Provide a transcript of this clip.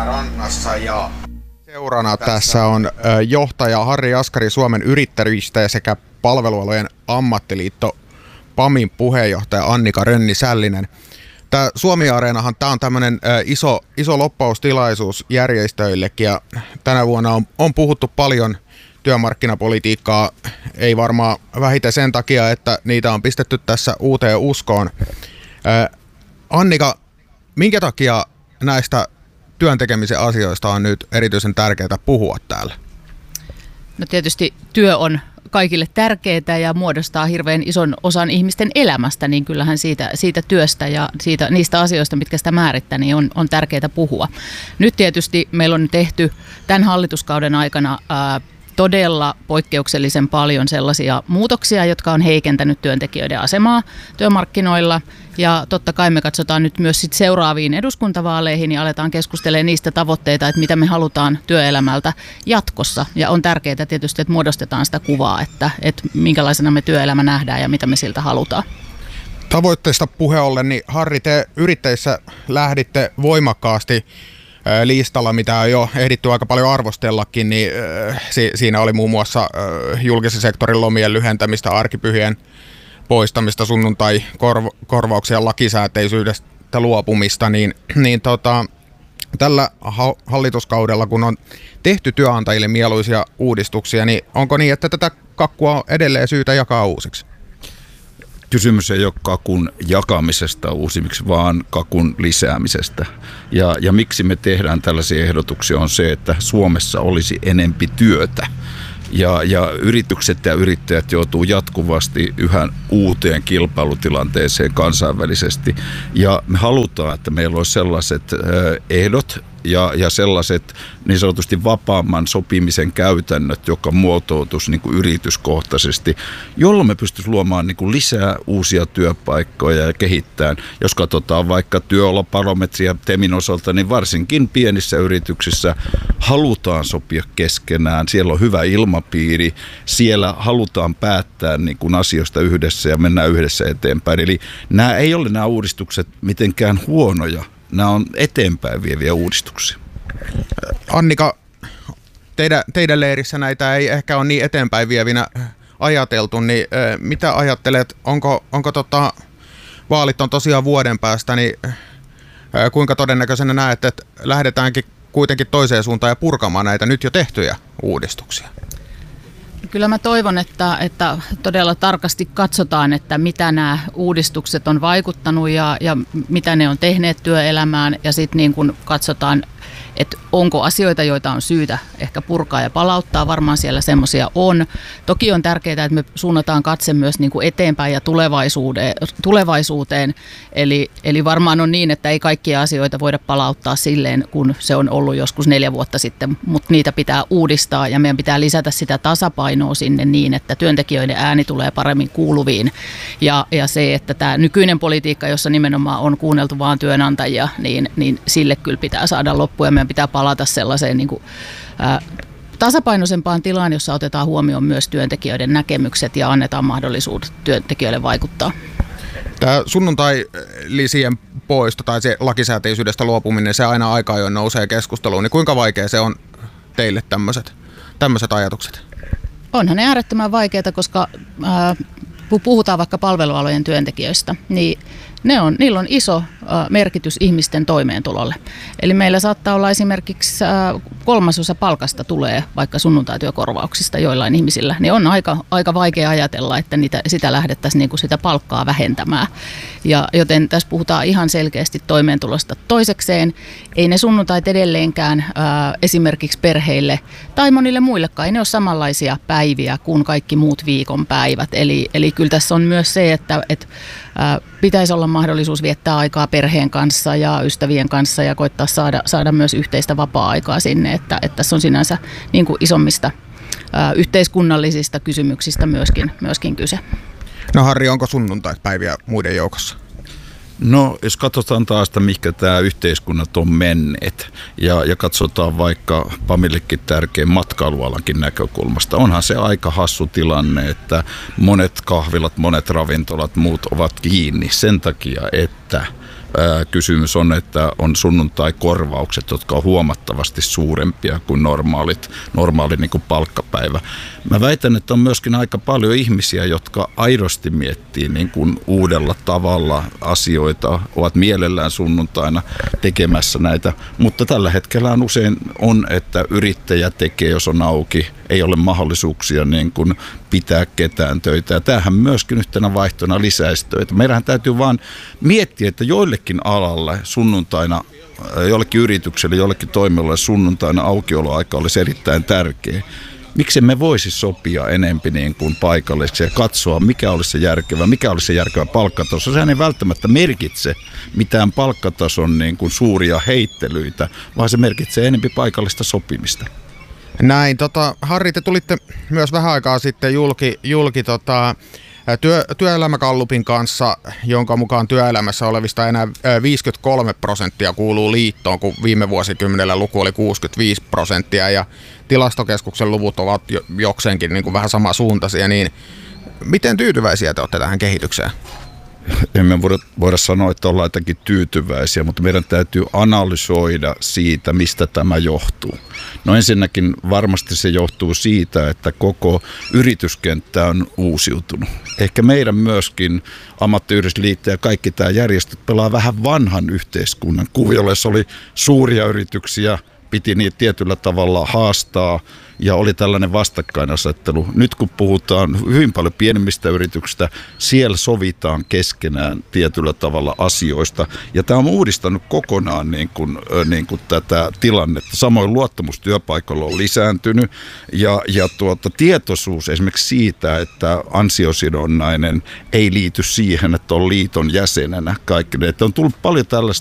rannassa ja seurana tässä on johtaja Harri Jaskari Suomen yrittäjistä sekä palvelualojen ammattiliitto PAMin puheenjohtaja Annika Rönni-Sällinen. Tämä Suomi-areenahan tämä on tämmöinen iso loppaustilaisuus järjestöillekin ja tänä vuonna on puhuttu paljon työmarkkinapolitiikkaa, ei varmaan vähiten sen takia, että niitä on pistetty tässä uuteen uskoon. Annika, minkä takia näistä työn tekemisen asioista on nyt erityisen tärkeää puhua täällä? No tietysti työ on kaikille tärkeää ja muodostaa hirveän ison osan ihmisten elämästä, niin kyllähän siitä työstä ja niistä asioista, mitkä sitä määrittää, niin on tärkeää puhua. Nyt tietysti meillä on tehty tämän hallituskauden aikana todella poikkeuksellisen paljon sellaisia muutoksia, jotka on heikentänyt työntekijöiden asemaa työmarkkinoilla. Ja totta kai me katsotaan nyt myös sit seuraaviin eduskuntavaaleihin ja aletaan keskustelemaan niistä tavoitteita, että mitä me halutaan työelämältä jatkossa. Ja on tärkeää tietysti, että muodostetaan sitä kuvaa, että minkälaisena me työelämä nähdään ja mitä me siltä halutaan. Tavoitteista puhe ollen, niin Harri, te yrittäjissä lähditte voimakkaasti listalla, mitä on jo ehditty aika paljon arvostellakin, niin siinä oli muun muassa julkisen sektorin lomien lyhentämistä, arkipyhien poistamista, sunnuntai-korvauksia, lakisääteisyydestä luopumista, niin tällä hallituskaudella, kun on tehty työnantajille mieluisia uudistuksia, niin onko niin, että tätä kakkua on edelleen syytä jakaa uusiksi? Kysymys ei ole kakun jakamisesta uusimiksi, vaan kakun lisäämisestä. Ja miksi me tehdään tällaisia ehdotuksia on se, että Suomessa olisi enempi työtä. Ja yritykset ja yrittäjät joutuu jatkuvasti yhä uuteen kilpailutilanteeseen kansainvälisesti. Ja me halutaan, että meillä olisi sellaiset ehdot ja sellaiset niin sanotusti vapaamman sopimisen käytännöt, joka muotoutuisi niin kuin yrityskohtaisesti, jolloin me pystyisimme luomaan niin kuin lisää uusia työpaikkoja ja kehittämään. Jos katsotaan vaikka työolobarometria TEMin osalta, niin varsinkin pienissä yrityksissä halutaan sopia keskenään. Siellä on hyvä ilmapiiri, siellä halutaan päättää niin kuin asioista yhdessä ja mennään yhdessä eteenpäin. Eli nämä ei ole nämä uudistukset mitenkään huonoja. Nämä on eteenpäin vieviä uudistuksia. Annika, teidän leirissä näitä ei ehkä ole niin eteenpäin vievinä ajateltu, niin mitä ajattelet, onko vaalit on tosiaan vuoden päästä, niin kuinka todennäköisenä näet, että lähdetäänkin kuitenkin toiseen suuntaan ja purkamaan näitä nyt jo tehtyjä uudistuksia? Kyllä mä toivon, että todella tarkasti katsotaan, että mitä nämä uudistukset on vaikuttanut ja mitä ne on tehneet työelämään ja sitten niin kun katsotaan, että onko asioita, joita on syytä ehkä purkaa ja palauttaa. Varmaan siellä semmoisia on. Toki on tärkeää, että me suunnataan katse myös niin kuin eteenpäin ja tulevaisuuteen. Eli varmaan on niin, että ei kaikkia asioita voida palauttaa silleen, kun se on ollut joskus 4 vuotta sitten, mutta niitä pitää uudistaa ja meidän pitää lisätä sitä tasapainoa sinne niin, että työntekijöiden ääni tulee paremmin kuuluviin. Ja se, että tämä nykyinen politiikka, jossa nimenomaan on kuunneltu vaan työnantajia, niin sille kyllä pitää saada loppu ja meidän pitää palata sellaiseen niin kuin, tasapainoisempaan tilaan, jossa otetaan huomioon myös työntekijöiden näkemykset ja annetaan mahdollisuudet työntekijöille vaikuttaa. Tämä sunnuntai-lisien poisto tai se lakisääteisyydestä luopuminen, se aina aika ajoin nousee keskusteluun. Niin kuinka vaikea se on teille tämmöiset ajatukset? Onhan ne äärettömän vaikeita, koska kun puhutaan vaikka palvelualojen työntekijöistä, niin niillä on iso merkitys ihmisten toimeentulolle. Eli meillä saattaa olla esimerkiksi 1/3 palkasta tulee vaikka sunnuntaityökorvauksista joillain ihmisillä. Niin on aika vaikea ajatella, että sitä lähdettäisiin niin kuin sitä palkkaa vähentämään. Ja joten tässä puhutaan ihan selkeästi toimeentulosta. Toisekseen ei ne sunnuntait edelleenkään esimerkiksi perheille tai monille muillekaan, ei ne ole samanlaisia päiviä kuin kaikki muut viikonpäivät. Eli kyllä tässä on myös se, että pitäisi olla mahdollisuus viettää aikaa perheen kanssa ja ystävien kanssa ja koittaa saada myös yhteistä vapaa-aikaa sinne, että tässä on sinänsä niin kuin isommista yhteiskunnallisista kysymyksistä myöskin kyse. No Harri, onko sunnuntaipäiviä muiden joukossa? No, jos katsotaan taas, että mihinkä tämä yhteiskunnat on menneet ja katsotaan vaikka PAMillekin tärkeän matkailualankin näkökulmasta, onhan se aika hassu tilanne, että monet kahvilat, monet ravintolat, muut ovat kiinni sen takia, että kysymys on, että on sunnuntai-korvaukset, jotka on huomattavasti suurempia kuin normaali niin kuin palkkapäivä. Mä väitän, että on myöskin aika paljon ihmisiä, jotka aidosti miettii niin kuin uudella tavalla asioita, ovat mielellään sunnuntaina tekemässä näitä, mutta tällä hetkellä usein on, että yrittäjä tekee, jos on auki, ei ole mahdollisuuksia niin kuin pitää ketään töitä. Ja tämähän myöskin yhtenä vaihtona lisäisi töitä. Meidän täytyy vaan miettiä, että joillekin alalle sunnuntaina, jollekin yritykselle, jollekin toimialalle sunnuntaina aukioloaika olisi erittäin tärkeä. Miksi me voisi sopia enempi niin kuin paikalliseksi ja katsoa, mikä olisi se järkevä palkkataso. Sehän ei välttämättä merkitse mitään palkkatason niin kuin suuria heittelyitä, vaan se merkitsee enempi paikallista sopimista. Näin, Harri, te tulitte myös vähän aikaa sitten julki työelämägallupin kanssa, jonka mukaan työelämässä olevista enää 53% kuuluu liittoon, kun viime vuosikymmenellä luku oli 65%, ja Tilastokeskuksen luvut ovat jokseenkin niin kuin vähän samansuuntaisia, niin miten tyytyväisiä te olette tähän kehitykseen? Emme voida sanoa, että ollaan jotenkin tyytyväisiä, mutta meidän täytyy analysoida siitä, mistä tämä johtuu. No ensinnäkin varmasti se johtuu siitä, että koko yrityskenttä on uusiutunut. Ehkä meidän myöskin ammattiyhdistysliitto ja kaikki tämä järjestöt pelaa vähän vanhan yhteiskunnan kuviolla, jossa oli suuria yrityksiä, piti niitä tietyllä tavalla haastaa ja oli tällainen vastakkainasettelu. Nyt kun puhutaan hyvin paljon pienemmistä yrityksistä, siellä sovitaan keskenään tietyllä tavalla asioista. Ja tämä on uudistanut kokonaan niin kuin tätä tilannetta. Samoin luottamus työpaikalla on lisääntynyt ja tietoisuus esimerkiksi siitä, että ansiosidonnainen ei liity siihen, että on liiton jäsenenä kaikki. Että on tullut paljon